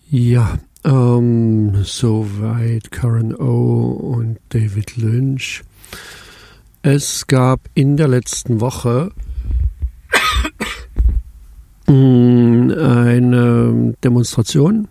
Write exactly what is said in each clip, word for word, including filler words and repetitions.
Ja, ähm, soweit Karen O und David Lynch. Es gab in der letzten Woche eine Demonstration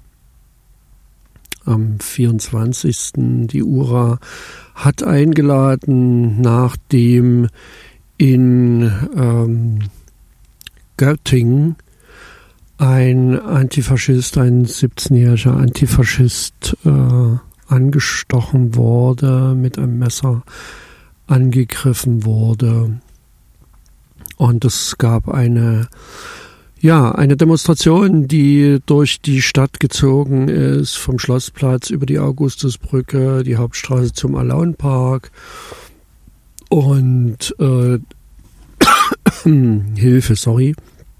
am vierundzwanzigsten Die U R A hat eingeladen, nachdem in ähm, Göttingen ein Antifaschist, ein siebzehnjähriger Antifaschist äh, angestochen wurde, mit einem Messer angegriffen wurde. Und es gab eine, ja, eine Demonstration, die durch die Stadt gezogen ist, vom Schlossplatz über die Augustusbrücke, die Hauptstraße zum Alaunpark. Und äh, Hilfe, sorry.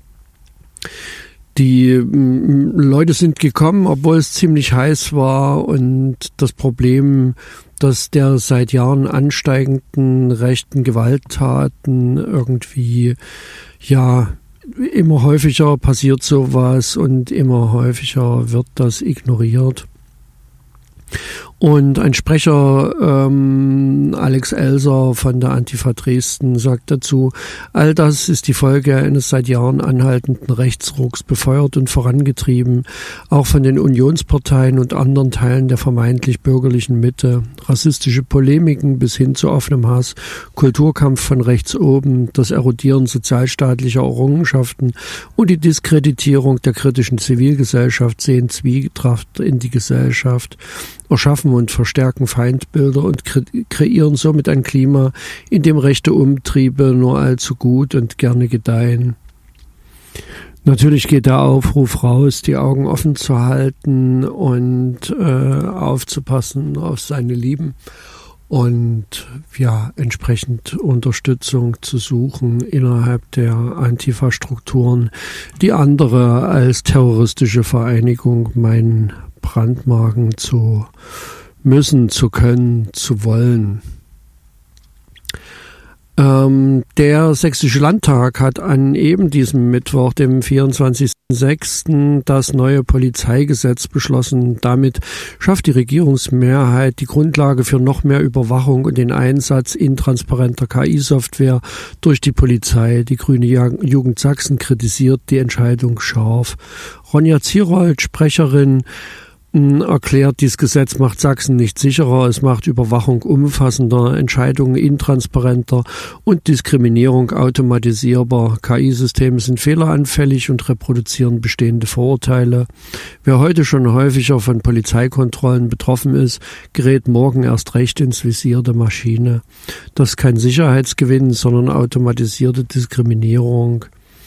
Die m, Leute sind gekommen, obwohl es ziemlich heiß war, und das Problem, dass der seit Jahren ansteigenden rechten Gewalttaten irgendwie, ja, immer häufiger passiert sowas und immer häufiger wird das ignoriert. Und ein Sprecher, ähm, Alex Elser von der Antifa Dresden, sagt dazu: All das ist die Folge eines seit Jahren anhaltenden Rechtsrucks, befeuert und vorangetrieben, auch von den Unionsparteien und anderen Teilen der vermeintlich bürgerlichen Mitte. Rassistische Polemiken bis hin zu offenem Hass, Kulturkampf von rechts oben, das Erodieren sozialstaatlicher Errungenschaften und die Diskreditierung der kritischen Zivilgesellschaft sehen Zwietracht in die Gesellschaft, erschaffen und verstärken Feindbilder und kreieren somit ein Klima, in dem rechte Umtriebe nur allzu gut und gerne gedeihen. Natürlich geht der Aufruf raus, die Augen offen zu halten und äh, aufzupassen auf seine Lieben und ja, entsprechend Unterstützung zu suchen innerhalb der Antifa-Strukturen, die andere als terroristische Vereinigung meinen, brandmarken zu müssen, zu können, zu wollen. Ähm, der Sächsische Landtag hat an eben diesem Mittwoch, dem vierundzwanzigsten sechsten das neue Polizeigesetz beschlossen. Damit schafft die Regierungsmehrheit die Grundlage für noch mehr Überwachung und den Einsatz intransparenter K I-Software durch die Polizei. Die Grüne Jugend Sachsen kritisiert die Entscheidung scharf. Ronja Zierold, Sprecherin, erklärt, dieses Gesetz macht Sachsen nicht sicherer, es macht Überwachung umfassender, Entscheidungen intransparenter und Diskriminierung automatisierbar. K I-Systeme sind fehleranfällig und reproduzieren bestehende Vorurteile. Wer heute schon häufiger von Polizeikontrollen betroffen ist, gerät morgen erst recht ins Visier der Maschine. Das ist kein Sicherheitsgewinn, sondern automatisierte Diskriminierung.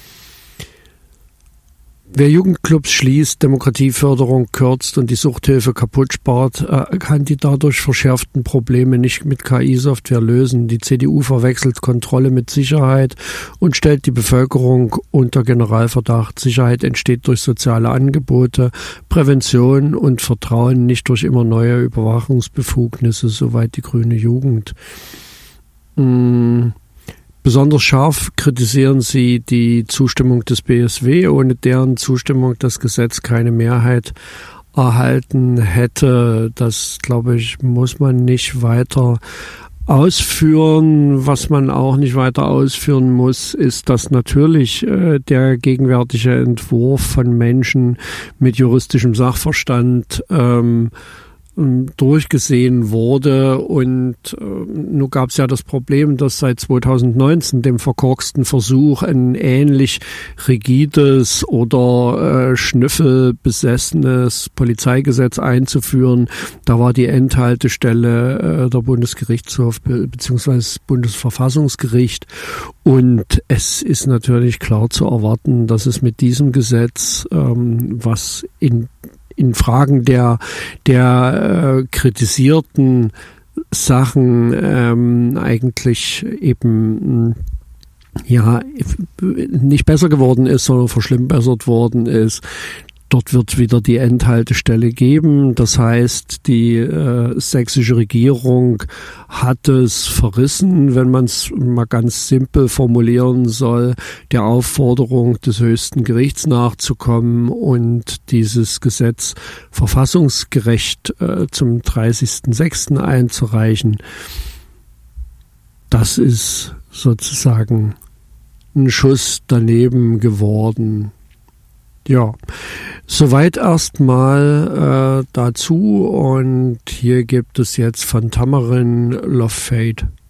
Wer Jugendclubs schließt, Demokratieförderung kürzt und die Suchthilfe kaputt spart, kann die dadurch verschärften Probleme nicht mit K I-Software lösen. Die C D U verwechselt Kontrolle mit Sicherheit und stellt die Bevölkerung unter Generalverdacht. Sicherheit entsteht durch soziale Angebote, Prävention und Vertrauen, nicht durch immer neue Überwachungsbefugnisse, soweit die grüne Jugend. Hm. Besonders scharf kritisieren sie die Zustimmung des B S W, ohne deren Zustimmung das Gesetz keine Mehrheit erhalten hätte. Das, glaube ich, muss man nicht weiter ausführen. Was man auch nicht weiter ausführen muss, ist, dass natürlich äh, der gegenwärtige Entwurf von Menschen mit juristischem Sachverstand ähm, durchgesehen wurde, und äh, nun gab es ja das Problem, dass seit zweitausendneunzehn, dem verkorksten Versuch, ein ähnlich rigides oder äh, schnüffelbesessenes Polizeigesetz einzuführen, da war die Endhaltestelle äh, der Bundesgerichtshof be- bzw. das Bundesverfassungsgericht, und es ist natürlich klar zu erwarten, dass es mit diesem Gesetz, ähm, was in in Fragen der, der äh, kritisierten Sachen ähm, eigentlich eben ja nicht besser geworden ist, sondern verschlimmbessert worden ist, dort wird wieder die Endhaltestelle geben. Das heißt, die äh, sächsische Regierung hat es verrissen, wenn man es mal ganz simpel formulieren soll, der Aufforderung des höchsten Gerichts nachzukommen und dieses Gesetz verfassungsgerecht äh, zum dreißigsten sechsten einzureichen. Das ist sozusagen ein Schuss daneben geworden. Ja, soweit erstmal äh, dazu, und hier gibt es jetzt von Tamarin Love Fate.